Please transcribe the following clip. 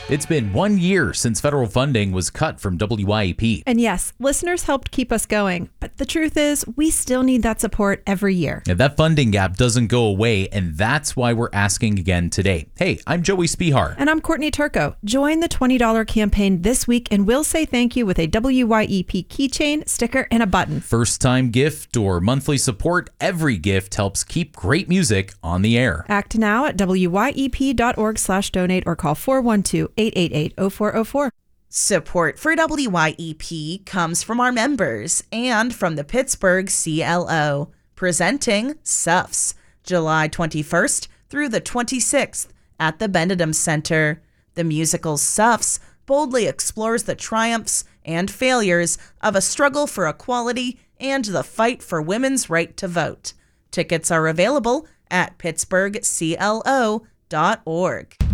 It's been 1 year since federal funding was cut from WYEP. And yes, listeners helped keep us going, but the truth is, we still need that support every year. Now, that funding gap doesn't go away, and that's why we're asking again today. Hey, I'm Joey Spihar. And I'm Courtney Turco. Join the $20 campaign this week, and we'll say thank you with a WYEP keychain, sticker, and a button. First-time gift or monthly support, every gift helps keep great music on the air. Act now at wyep.org/donate or call 412-888-0404. Support for WYEP comes from our members and from the Pittsburgh CLO, presenting SUFS, July 21st through the 26th at the Benedum Center. The musical SUFS boldly explores the triumphs and failures of a struggle for equality and the fight for women's right to vote. Tickets are available at pittsburghclo.org.